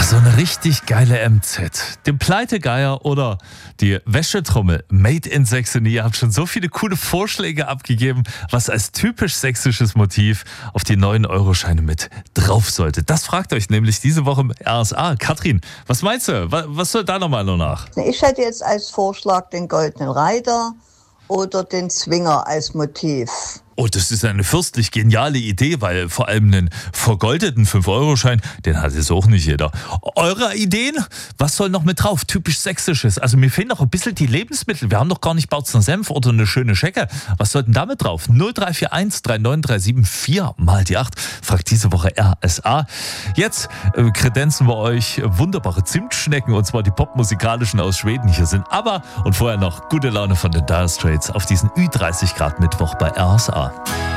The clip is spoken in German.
so eine richtig geile MZ. Den Pleitegeier oder die Wäschetrommel Made in Saxony. Ihr habt schon so viele coole Vorschläge abgegeben, was als typisch sächsisches Motiv auf die 9-Euro-Scheine mit drauf sollte. Das fragt euch nämlich diese Woche im RSA. Katrin, was meinst du? Was soll da nochmal nach? Ich hätte jetzt als Vorschlag den Goldenen Reiter oder den Zwinger als Motiv. Oh, das ist eine fürstlich geniale Idee, weil vor allem einen vergoldeten 5-Euro-Schein, den hat jetzt auch nicht jeder. Eure Ideen? Was soll noch mit drauf? Typisch Sächsisches. Also mir fehlen noch ein bisschen die Lebensmittel. Wir haben noch gar nicht Bautzner Senf oder eine schöne Schecke. Was sollten damit drauf? 0341 3937 4 mal die 8. Fragt diese Woche RSA. Jetzt kredenzen wir euch wunderbare Zimtschnecken, und zwar die popmusikalischen aus Schweden. Hier sind ABBA und vorher noch gute Laune von den Dire Straits auf diesen Ü30 Grad Mittwoch bei RSA.